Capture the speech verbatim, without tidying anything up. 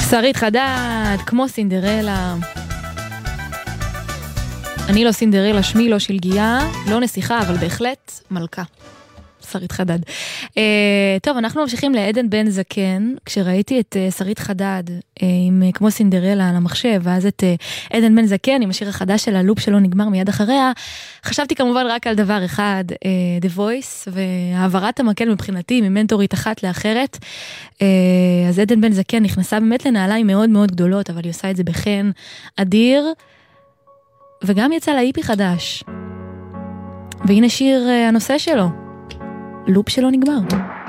שרית חדד, כמו סינדרלה. אני לא סינדרלה, שמי לא שלגיה, לא נסיכה, אבל בהחלט מלכה. שרית חדד. Uh, טוב, אנחנו ממשיכים לעדן בן זקן, כשראיתי את uh, שרית חדד uh, עם uh, כמו סינדרלה על המחשב, ואז את uh, עדן בן זקן עם השיר החדש של הלופ שלו נגמר מיד אחריה, חשבתי כמובן רק על דבר אחד, uh, The Voice, והעברת המקל מבחינתי ממנטורית אחת לאחרת. Uh, אז עדן בן זקן נכנסה באמת לנעליים מאוד מאוד גדולות, אבל היא עושה את זה בחן אדיר, וגם יצא לה איפי חדש. והנה שיר uh, הנושא שלו. לופ שלו נגמר.